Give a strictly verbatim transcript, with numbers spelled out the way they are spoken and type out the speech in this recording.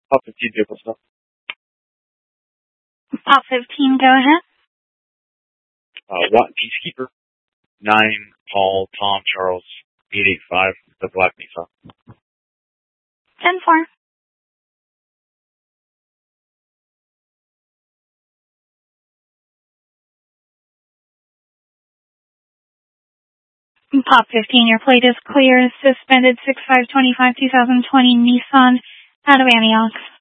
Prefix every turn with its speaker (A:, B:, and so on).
A: Pop fifteen vehicle stop.
B: Pop fifteen, go ahead.
A: Uh, Watt Peacekeeper. nine, Paul, Tom, Charles, eight eight five, the Black Mesa.
B: ten four. Pop fifteen, your plate is clear. Suspended six five twenty-five two thousand twenty Nissan out of Antioch.